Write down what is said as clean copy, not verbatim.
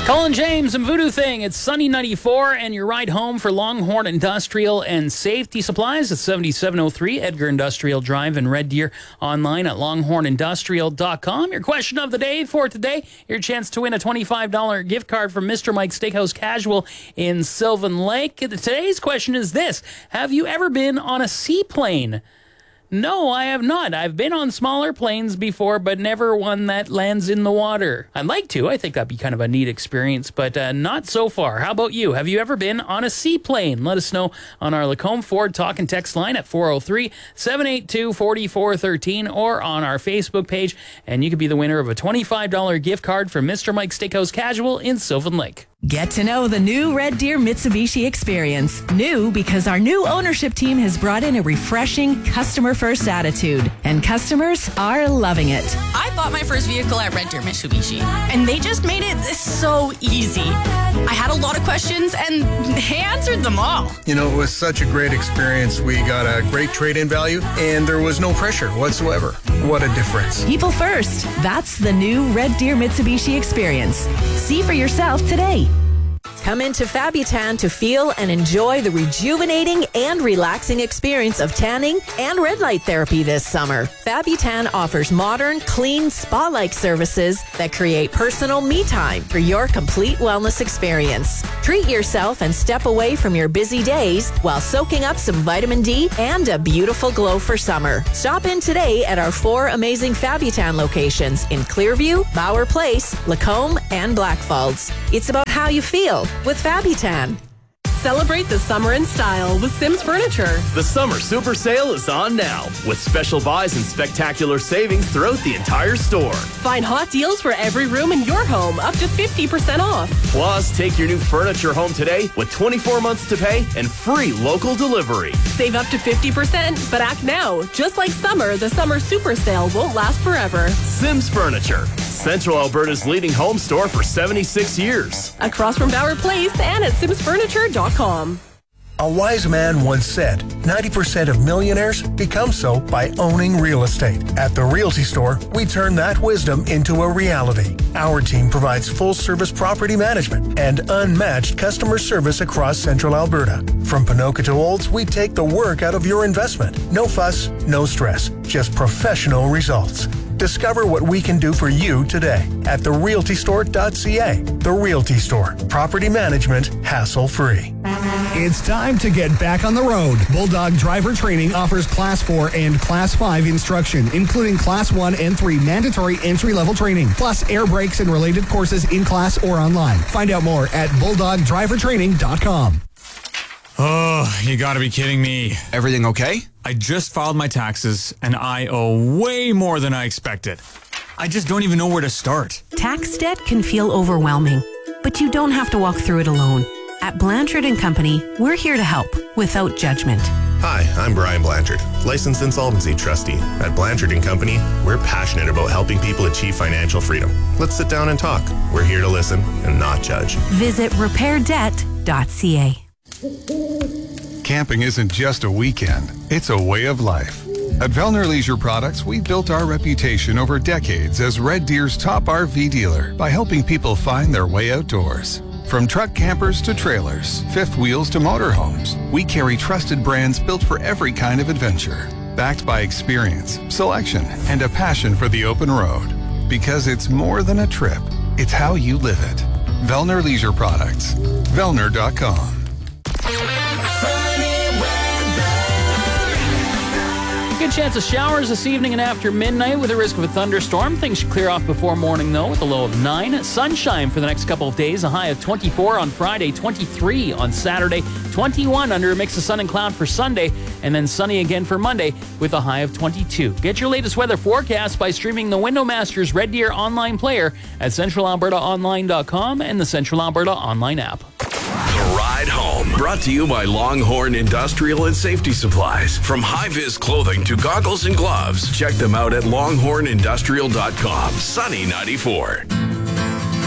Colin James and Voodoo Thing. It's Sunny 94, and your ride home for Longhorn Industrial and Safety Supplies at 7703 Edgar Industrial Drive in Red Deer. Online at longhornindustrial.com. Your question of the day for today, your chance to win a $25 gift card from Mr. Mike's Steakhouse Casual in Sylvan Lake. Today's question is this: have you ever been on a seaplane? No, I have not. I've been on smaller planes before, but never one that lands in the water. I'd like to. I think that'd be kind of a neat experience, but not so far. How about you? Have you ever been on a seaplane? Let us know on our Lacombe Ford talk and text line at 403-782-4413 or on our Facebook page, and you could be the winner of a $25 gift card from Mr. Mike's Steakhouse Casual in Sylvan Lake. Get to know the new Red Deer Mitsubishi experience. New because our new ownership team has brought in a refreshing customer-first attitude, and customers are loving it. I bought my first vehicle at Red Deer Mitsubishi, and they just made it so easy. I had a lot of questions, and they answered them all. You know, it was such a great experience. We got a great trade-in value, and there was no pressure whatsoever. What a difference. People first. That's the new Red Deer Mitsubishi experience. See for yourself today. Come into Fabutan to feel and enjoy the rejuvenating and relaxing experience of tanning and red light therapy this summer. Fabutan offers modern, clean, spa-like services that create personal me time for your complete wellness experience. Treat yourself and step away from your busy days while soaking up some vitamin D and a beautiful glow for summer. Stop in today at our 4 amazing Fabutan locations in Clearview, Bauer Place, Lacombe, and Blackfalds. It's about how you feel with Fabutan. Celebrate the summer in style with Sims Furniture. The summer super sale is on now with special buys and spectacular savings throughout the entire store. Find hot deals for every room in your home, up to 50% off. Plus, take your new furniture home today with 24 months to pay and free local delivery. Save up to 50%, but act now. Just like summer, the summer super sale won't last forever. Sims Furniture, Central Alberta's leading home store for 76 years. Across from Bauer Place and at simsfurniture.com. A wise man once said, 90% of millionaires become so by owning real estate. At the Realty Store, we turn that wisdom into a reality. Our team provides full-service property management and unmatched customer service across Central Alberta. From Ponoka to Olds, we take the work out of your investment. No fuss, no stress, just professional results. Discover what we can do for you today at therealtystore.ca. The Realty Store. Property management hassle-free. It's time to get back on the road. Bulldog Driver Training offers Class 4 and Class 5 instruction, including Class 1 and 3 mandatory entry-level training, plus air brakes and related courses in class or online. Find out more at bulldogdrivertraining.com. Oh, you gotta be kidding me. Everything okay? I just filed my taxes, and I owe way more than I expected. I just don't even know where to start. Tax debt can feel overwhelming, but you don't have to walk through it alone. At Blanchard & Company, we're here to help without judgment. Hi, I'm Brian Blanchard, licensed insolvency trustee. At Blanchard & Company, we're passionate about helping people achieve financial freedom. Let's sit down and talk. We're here to listen and not judge. Visit repairdebt.ca. Camping isn't just a weekend, it's a way of life. At Vellner Leisure Products, we built our reputation over decades as Red Deer's top RV dealer by helping people find their way outdoors. From truck campers to trailers, fifth wheels to motorhomes, we carry trusted brands built for every kind of adventure. Backed by experience, selection, and a passion for the open road. Because it's more than a trip, it's how you live it. Vellner Leisure Products. Vellner.com. Good chance of showers this evening and after midnight with a risk of a thunderstorm. Things should clear off before morning, though, with a low of 9. Sunshine for the next couple of days. A high of 24 on Friday, 23 on Saturday, 21 under a mix of sun and cloud for Sunday, and then sunny again for Monday with a high of 22. Get your latest weather forecast by streaming the Window Masters Red Deer online player at centralalbertaonline.com and the Central Alberta online app. The Ride Home, brought to you by Longhorn Industrial and Safety Supplies. From high-vis clothing to goggles and gloves, check them out at longhornindustrial.com. Sunny 94.